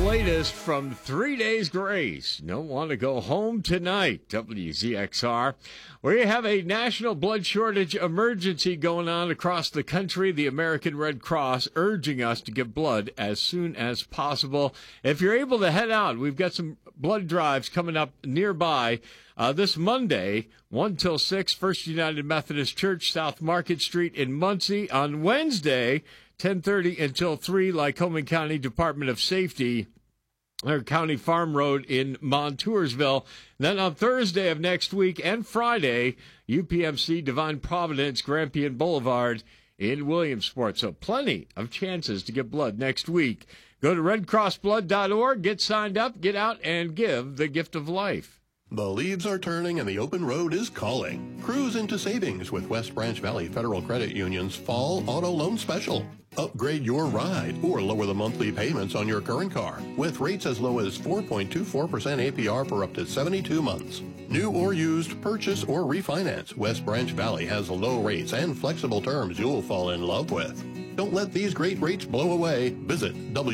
latest from 3 Days Grace. Don't want to go home tonight, WZXR. We have a national blood shortage emergency going on across the country. The American Red Cross urging us to give blood as soon as possible. If you're able to head out, we've got some blood drives coming up nearby. This Monday, 1 till 6, First United Methodist Church, South Market Street in Muncie. On Wednesday, 10:30 until 3, Lycoming County Department of Safety, or County Farm Road in Montoursville. Then on Thursday of next week and Friday, UPMC Divine Providence, Grampian Boulevard in Williamsport. So plenty of chances to get blood next week. Go to redcrossblood.org, get signed up, get out, and give the gift of life. The leaves are turning and the open road is calling. Cruise into savings with West Branch Valley Federal Credit Union's Fall Auto Loan Special. Upgrade your ride or lower the monthly payments on your current car with rates as low as 4.24% APR for up to 72 months. New or used, purchase or refinance, West Branch Valley has low rates and flexible terms you'll fall in love with. Don't let these great rates blow away. Visit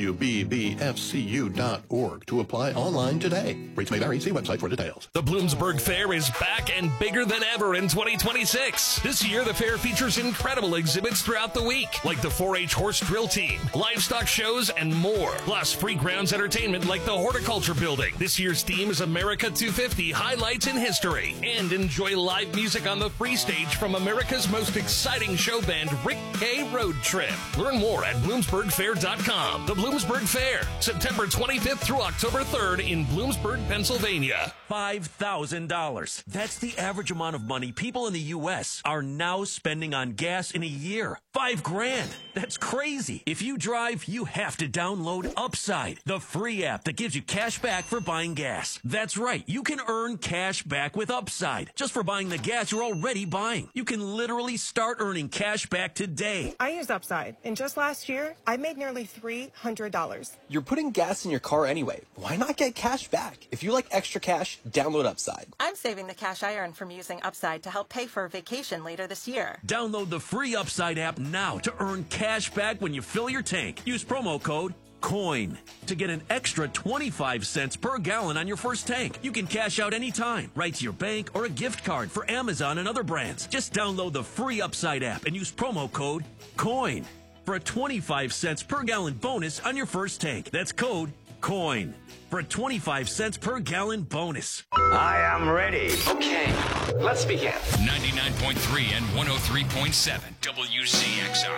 WBBFCU.org to apply online today. Rates may vary. See website for details. The Bloomsburg Fair is back and bigger than ever in 2026. This year, the fair features incredible exhibits throughout the week, like the 4-H horse drill team, livestock shows, and more. Plus, free grounds entertainment like the Horticulture Building. This year's theme is America 250 Highlights in History. And enjoy live music on the free stage from America's most exciting show band, Rick K. Road Trip. Learn more at BloomsburgFair.com. The Bloomsburg Fair, September 25th through October 3rd in Bloomsburg, Pennsylvania. $5,000. That's the average amount of money people in the U.S. are now spending on gas in a year. $5,000. That's crazy. If you drive, you have to download Upside, the free app that gives you cash back for buying gas. That's right. You can earn cash back with Upside just for buying the gas you're already buying. You can literally start earning cash back today. I use Upside, and just last year, I made nearly $300. You're putting gas in your car anyway. Why not get cash back? If you like extra cash, download Upside. I'm saving the cash I earn from using Upside to help pay for a vacation later this year. Download the free Upside app now to earn cash back when you fill your tank. Use promo code COIN to get an extra 25 cents per gallon on your first tank. You can cash out anytime, right to your bank or a gift card for Amazon and other brands. Just download the free Upside app and use promo code COIN for a 25 cents per gallon bonus on your first tank. That's code COIN for a 25 cents per gallon bonus. I am ready. Okay, let's begin. 99.3 and 103.7 WZXR.